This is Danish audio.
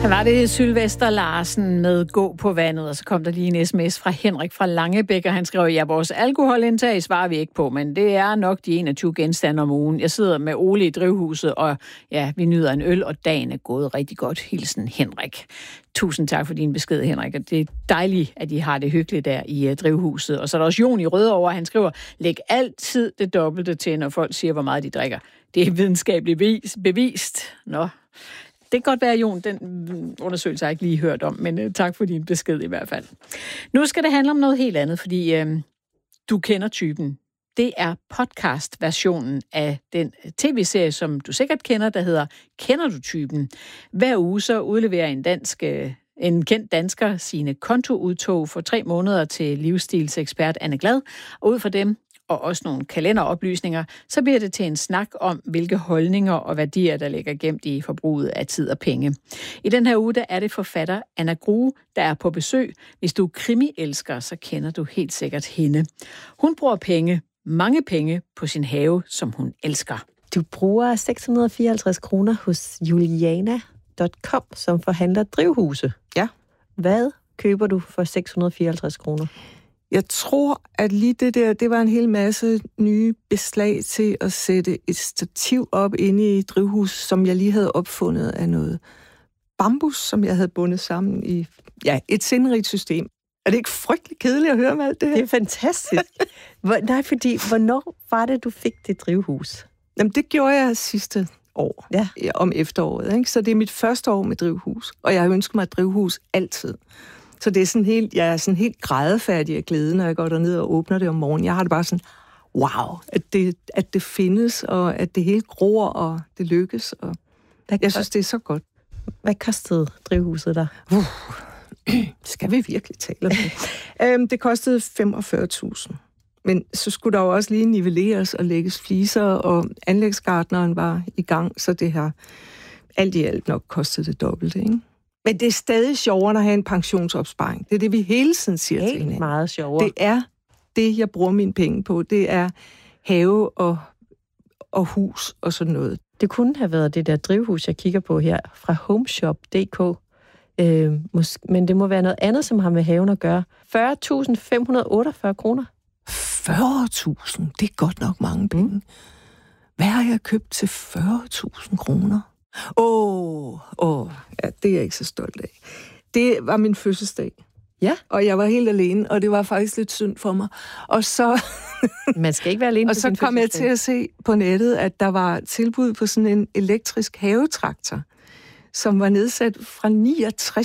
Her var det Sylvester Larsen med Gå på vandet, og så kom der lige en sms fra Henrik fra Langebæk, og han skrev, ja, vores alkoholindtag svarer vi ikke på, men det er nok de 21 genstande om ugen. Jeg sidder med Ole i drivhuset, og ja, vi nyder en øl, og dagen er gået rigtig godt. Hilsen Henrik. Tusind tak for din besked, Henrik, og det er dejligt, at I har det hyggeligt der i drivhuset. Og så er der også Jon i Rødovre, han skriver, læg altid det dobbelte til, når folk siger, hvor meget de drikker. Det er videnskabeligt bevist. Nå. Det kan godt være, Jon, den undersøgelse har jeg ikke lige hørt om, men tak for din besked i hvert fald. Nu skal det handle om noget helt andet, fordi du kender typen. Det er podcast-versionen af den tv-serie, som du sikkert kender, der hedder Kender du typen? Hver uge så udleverer en kendt dansker sine kontoudtog for 3 måneder til livsstilsekspert Anne Glad, og ud fra dem og også nogle kalenderoplysninger, så bliver det til en snak om, hvilke holdninger og værdier, der ligger gemt i forbruget af tid og penge. I den her uge, der er det forfatter Anna Grue, der er på besøg. Hvis du er krimi-elsker, så kender du helt sikkert hende. Hun bruger mange penge, på sin have, som hun elsker. Du bruger 654 kroner hos Juliana.com, som forhandler drivhuse. Ja. Hvad køber du for 654 kroner? Jeg tror, at lige det var en hel masse nye beslag til at sætte et stativ op inde i drivhus, som jeg lige havde opfundet af noget bambus, som jeg havde bundet sammen i et sindrigt system. Er det ikke frygtelig kedeligt at høre om alt det her? Det er fantastisk. Hvornår var det, du fik det drivhus? Jamen, det gjorde jeg sidste år, om efteråret. Ikke? Så det er mit første år med drivhus, og jeg har ønsket mig et drivhus altid. Så det er jeg er sådan helt grædefærdig af glæde, når jeg går derned og åbner det om morgenen. Jeg har det bare sådan, wow, at det findes, og at det hele gror, og det lykkes. Og jeg synes, det er så godt. Hvad kostede drivhuset der? Skal vi virkelig tale om det? Det kostede 45.000. Men så skulle der jo også lige nivelleres og lægges fliser, og anlægsgartneren var i gang, så det har alt i alt nok kostet det dobbelte, ikke? Men det er stadig sjovere at have en pensionsopsparing. Det er det, vi hele tiden siger til hinanden. Meget sjovere. Det er det, jeg bruger mine penge på. Det er have og hus og sådan noget. Det kunne have været det der drivhus, jeg kigger på her, fra homeshop.dk. Men det må være noget andet, som har med haven at gøre. 40.548 kroner. 40.000? Det er godt nok mange penge. Hvad har jeg købt til 40.000 kroner? Ja, det er jeg ikke så stolt af. Det var min fødselsdag. Ja. Og jeg var helt alene, og det var faktisk lidt synd for mig. Og så man skal ikke være alene. Og så kom jeg til at se på nettet, at der var tilbud på sådan en elektrisk havetraktor, som var nedsat fra